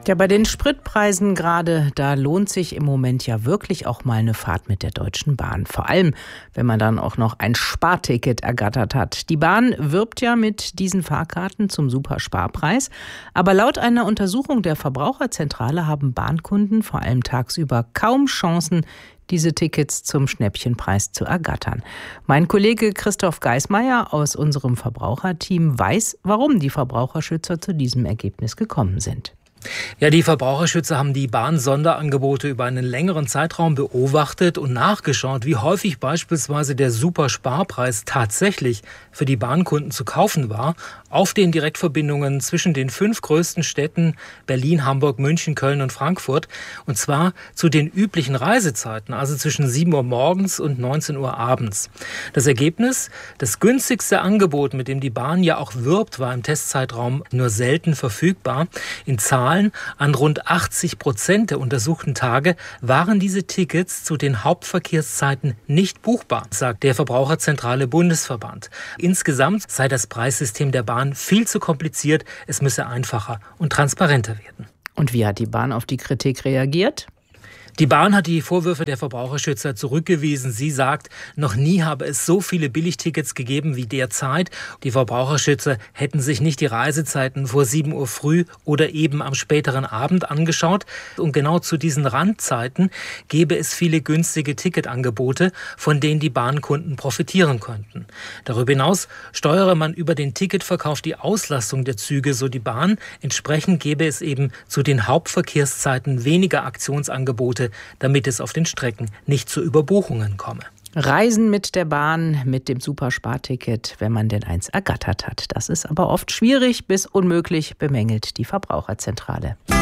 Ja, bei den Spritpreisen gerade, da lohnt sich im Moment ja wirklich auch mal eine Fahrt mit der Deutschen Bahn. Vor allem, wenn man dann auch noch ein Sparticket ergattert hat. Die Bahn wirbt ja mit diesen Fahrkarten zum Supersparpreis. Aber laut einer Untersuchung der Verbraucherzentrale haben Bahnkunden vor allem tagsüber kaum Chancen, diese Tickets zum Schnäppchenpreis zu ergattern. Mein Kollege Christoph Geismeier aus unserem Verbraucherteam weiß, warum die Verbraucherschützer zu diesem Ergebnis gekommen sind. Ja, die Verbraucherschützer haben die Bahn-Sonderangebote über einen längeren Zeitraum beobachtet und nachgeschaut, wie häufig beispielsweise der Supersparpreis tatsächlich für die Bahnkunden zu kaufen war, auf den Direktverbindungen zwischen den 5 größten Städten Berlin, Hamburg, München, Köln und Frankfurt. Und zwar zu den üblichen Reisezeiten, also zwischen 7 Uhr morgens und 19 Uhr abends. Das Ergebnis: Das günstigste Angebot, mit dem die Bahn ja auch wirbt, war im Testzeitraum nur selten verfügbar. In Zahlen: an rund 80% der untersuchten Tage waren diese Tickets zu den Hauptverkehrszeiten nicht buchbar, sagt der Verbraucherzentrale Bundesverband. Insgesamt sei das Preissystem der Bahn viel zu kompliziert, es müsse einfacher und transparenter werden. Und wie hat die Bahn auf die Kritik reagiert? Die Bahn hat die Vorwürfe der Verbraucherschützer zurückgewiesen. Sie sagt, noch nie habe es so viele Billigtickets gegeben wie derzeit. Die Verbraucherschützer hätten sich nicht die Reisezeiten vor 7 Uhr früh oder eben am späteren Abend angeschaut. Und genau zu diesen Randzeiten gäbe es viele günstige Ticketangebote, von denen die Bahnkunden profitieren könnten. Darüber hinaus steuere man über den Ticketverkauf die Auslastung der Züge, so die Bahn. Entsprechend gäbe es eben zu den Hauptverkehrszeiten weniger Aktionsangebote, damit es auf den Strecken nicht zu Überbuchungen komme. Reisen mit der Bahn, mit dem Supersparticket, wenn man denn eins ergattert hat. Das ist aber oft schwierig bis unmöglich, bemängelt die Verbraucherzentrale.